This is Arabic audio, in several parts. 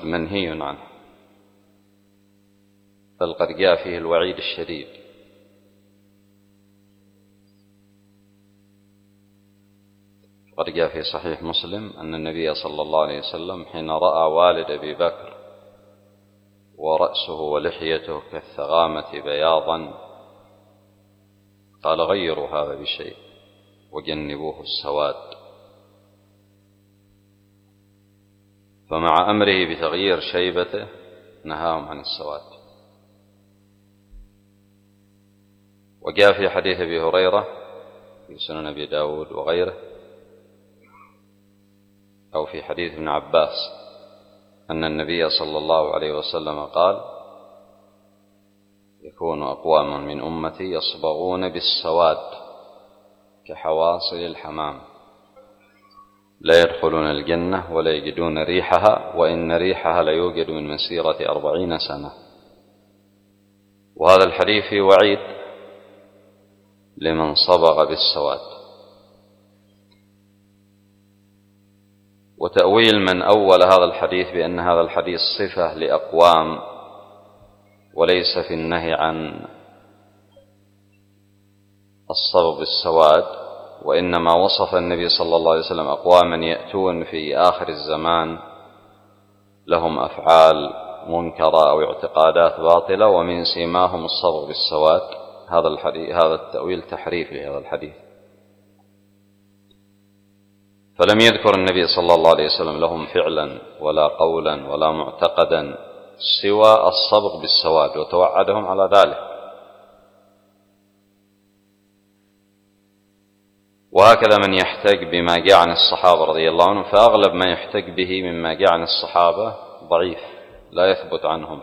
منهي عنه، بل قد جاء فيه الوعيد الشديد. قد جاء في صحيح مسلم أن النبي صلى الله عليه وسلم حين رأى والد أبي بكر ورأسه ولحيته كالثغامة بياضا قال: غيروا هذا بشيء وجنبوه السواد. فمع أمره بتغيير شيبته نهاهم عن السواد. وجاء في حديث أبي هريرة في سنن أبي داود وغيره، أو في حديث ابن عباس، أن النبي صلى الله عليه وسلم قال: يكون أقوام من أمتي يصبغون بالسواد كحواصل الحمام لا يدخلون الجنة ولا يجدون ريحها، وإن ريحها ليوجد من مسيرة 40 سنة. وهذا الحديث فيه وعيد لمن صبغ بالسواد. وتأويل من أول هذا الحديث بأن هذا الحديث صفة لأقوام وليس في النهي عن الصبغ بالسواد، وإنما وصف النبي صلى الله عليه وسلم أقواما يأتون في آخر الزمان لهم أفعال منكرة أو اعتقادات باطلة ومن سيماهم الصبغ بالسواد. هذا التأويل تحريف لهذا الحديث. فلم يذكر النبي صلى الله عليه وسلم لهم فعلا ولا قولا ولا معتقدا سوى الصبغ بالسواد، وتوعدهم على ذلك. وهكذا من يحتج بما جاء عن الصحابة رضي الله عنهم، فأغلب ما يحتج به مما جاء عن الصحابة ضعيف لا يثبت عنهم.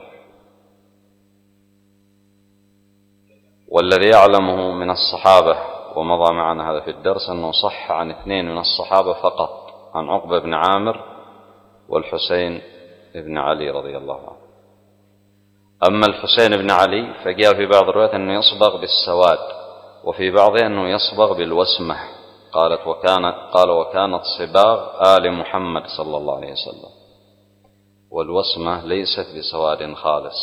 والذي يعلمه من الصحابة ومضى معنا هذا في الدرس أنه صح عن 2 من الصحابة فقط، عن عقبة بن عامر والحسين بن علي رضي الله عنه. أما الحسين بن علي فجاء في بعض الروايات أنه يصبغ بالسواد، وفي بعضها أنه يصبغ بالوسمة. قال وكانت صباغ آل محمد صلى الله عليه وسلم، والوسمة ليست بسواد خالص،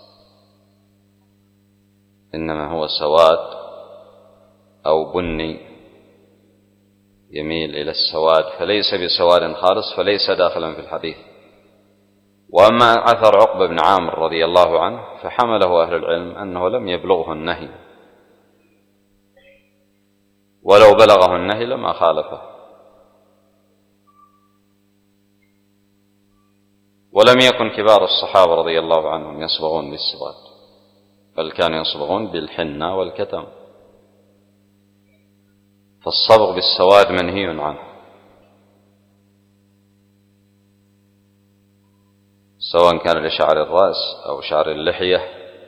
إنما هو سواد أو بني يميل إلى السواد، فليس بسواد خالص، فليس داخلا في الحديث. وأما أثر عقبة بن عامر رضي الله عنه فحمله أهل العلم أنه لم يبلغه النهي، ولو بلغه النهي لما خالفه. ولم يكن كبار الصحابة رضي الله عنهم يصبغون بالسواد، بل كانوا يصبغون بالحنة والكتم. فالصبغ بالسواد منهي عنه، سواء كان لشعر الرأس أو شعر اللحية،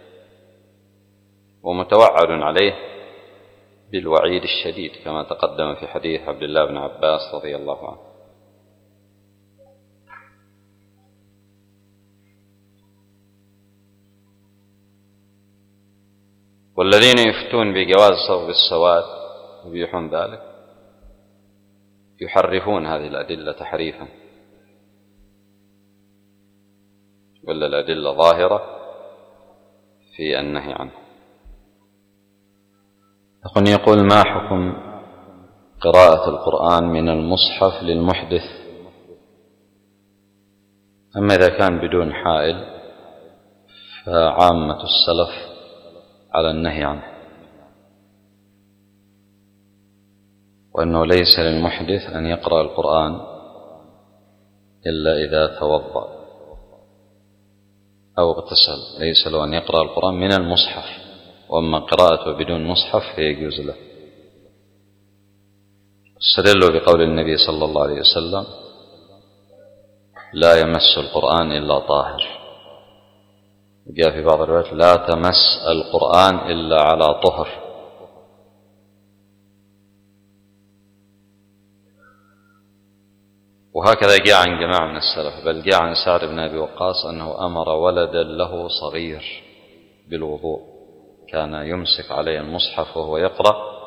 ومتوعد عليه بالوعيد الشديد كما تقدم في حديث عبد الله بن عباس رضي الله عنه. والذين يفتون بجواز صبغ بالسواد يبيحون ذلك يحرفون هذه الأدلة تحريفا، ولا الأدلة ظاهرة في النهي عنه. يقول: ما حكم قراءة القرآن من المصحف للمحدث؟ أما إذا كان بدون حائل فعامة السلف على النهي عنه، وأنه ليس للمحدث أن يقرأ القرآن إلا إذا توضأ أو اغتسل، ليس له أن يقرأ القرآن من المصحف، وأما قراءته بدون مصحف فيجوز له. استدلوا بقول النبي صلى الله عليه وسلم: لا يمس القرآن إلا طاهر. جاء في بعض الروايات: لا تمس القرآن إلا على طهر. وهكذا جاء عن جماعة من السلف، بل جاء عن سعد بن أبي وقاص أنه أمر ولدا له صغير بالوضوء، كان يمسك عليه المصحف وهو يقرأ،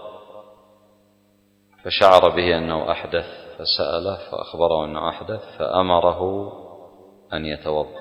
فشعر به أنه أحدث فسأله فأخبره أنه أحدث فأمره أن يتوضأ.